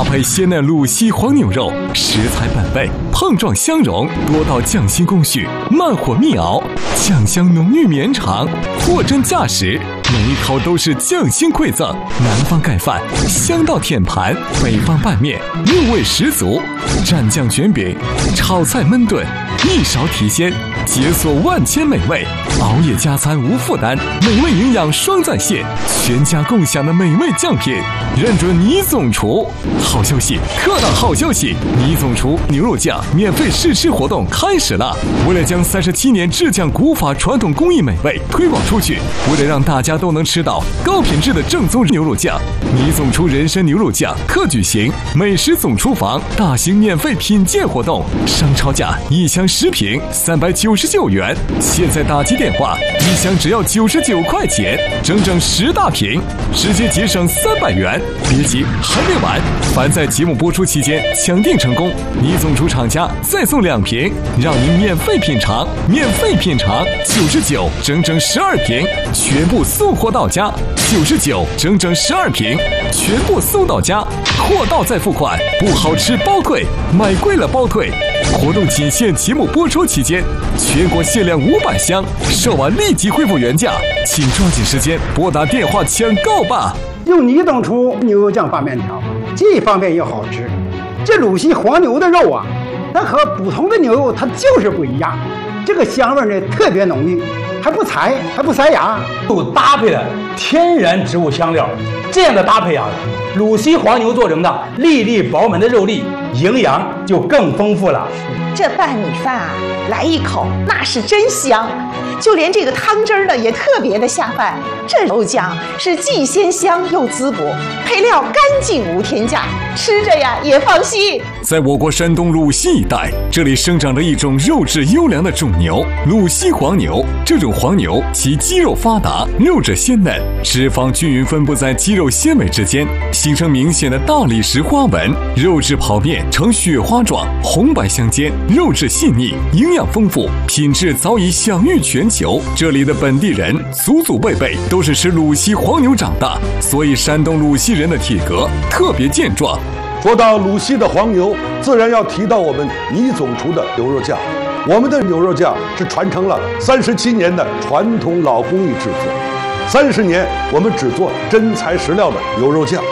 配鲜嫩鲁西黄牛肉，食材本味，碰撞相融，多道匠心工序，慢火密熬，酱香浓郁绵长，货真价实。每一口都是匠心馈赠，南方盖饭，香到舔盘；北方拌面，入味十足。蘸酱卷饼，炒菜焖炖，一勺提鲜，解锁万千美味。熬夜加餐无负担，美味营养双在线，全家共享的美味酱品，认准倪总厨。好消息，特大好消息！倪总厨牛肉酱免费试吃活动开始了。为了将37年制酱古法传统工艺美味推广出去，为了让大家都能吃到高品质的正宗牛肉酱，倪总厨人参牛肉酱特举行美食总厨房大型免费品鉴活动，商超价一箱10瓶399元，现在打击电话，一箱只要99块钱，整整10大瓶，直接节省300元。别急，还没完！凡在节目播出期间抢订成功，倪总厨厂家再送2瓶，让您免费品尝，99整整12瓶，全部送货到家，99整整12瓶，全部送到家，货到再付款，不好吃包退，买贵了包退。活动仅限节目播出期间，全国限量500箱，售完立即恢复原价，请抓紧时间拨打电话抢购吧。 用倪总厨牛肉酱拌面条，既方便又好吃。这鲁西黄牛的肉啊，它和普通的牛肉它就是不一样，这个香味呢特别浓郁，还不柴，还不塞牙， 又搭配了天然植物香料，这样的搭配啊，鲁西黄牛做成的粒粒饱满的肉粒，营养就更丰富了。 这拌米饭啊，来一口那是真香，就连这个汤汁儿呢也特别的下饭。这肉酱是既鲜香又滋补，配料干净无添加，吃着呀也放心。 在我国山东鲁西一带，这里生长着一种肉质优良的种牛——鲁西黄牛。这种黄牛其肌肉发达，肉质鲜嫩，脂肪均匀分布在肌肉纤维之间，形成明显的大理石花纹，肉质跑面呈雪花状，红白相间，肉质细腻，营养丰富，品质早已享誉全球。这里的本地人祖祖辈辈都是吃鲁西黄牛长大，所以山东鲁西人的体格特别健壮。 说到鲁西的黄牛，自然要提到我们倪总厨的牛肉酱。我们的牛肉酱是传承了37年的传统老工艺制作，30年我们只做真材实料的牛肉酱。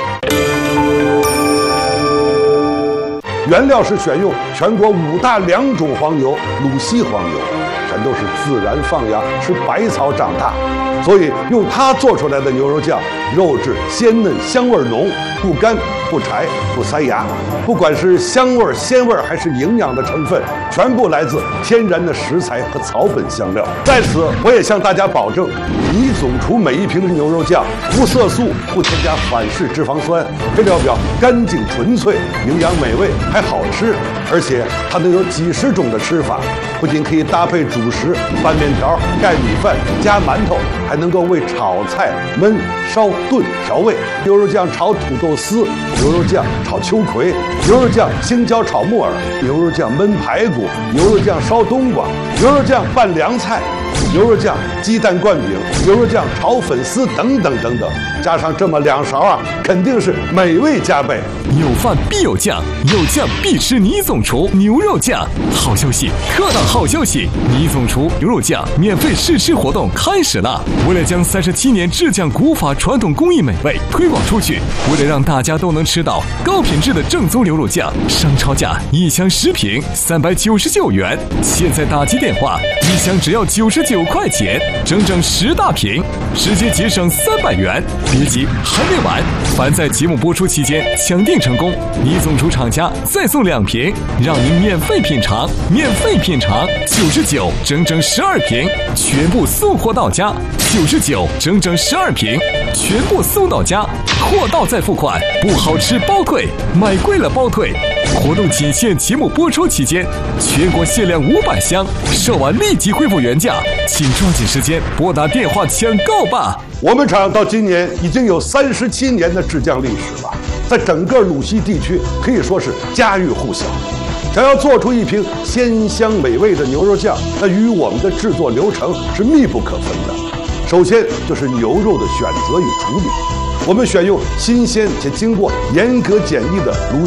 原料是选用全国5大良种黄牛，鲁西黄牛，全都是自然放养，吃百草长大，所以用它做出来的牛肉酱，肉质鲜嫩，香味浓，不干不柴不塞牙。不管是香味、鲜味还是营养的成分，全部来自天然的食材和草本香料。在此，我也向大家保证，倪总厨每一瓶的牛肉酱无色素，不添加反式脂肪酸，配料表干净纯粹，营养美味，还好吃。而且它能有几十种的吃法，不仅可以搭配主食、拌面条、盖米饭、加馒头，还能够为炒菜、焖、烧、炖调味。牛肉酱炒土豆丝，牛肉酱炒秋葵，牛肉酱青椒炒木耳，牛肉酱焖排骨，牛肉酱烧冬瓜，牛肉酱拌凉菜，牛肉酱鸡蛋灌饼，牛肉酱炒粉丝等等等等，加上这么2勺啊，肯定是美味加倍。 有饭必有酱，有酱必吃倪总厨牛肉酱。好消息，特大好消息！倪总厨牛肉酱免费试吃活动开始了。为了将37年制酱古法传统工艺美味推广出去，为了让大家都能吃到高品质的正宗牛肉酱，商超价一箱10瓶399元，现在打击电话，一箱只要99块钱，整整10大瓶，直接节省300元。别急，还没完！凡在节目播出期间抢订成功，倪总厨厂家再送2瓶，让您免费品尝，99整整12瓶，全部送货到家，99整整12瓶，全部送到家，货到再付款，不好吃包退，买贵了包退。活动仅限节目播出期间，全国限量500箱，售完立即恢复原价，请抓紧时间拨打电话抢购吧。 我们厂到今年已经有37年的制酱历史了，在整个鲁西地区可以说是家喻户晓。想要做出一瓶鲜香美味的牛肉酱，那与我们的制作流程是密不可分的。首先就是牛肉的选择与处理，我们选用新鲜且经过严格检疫的鲁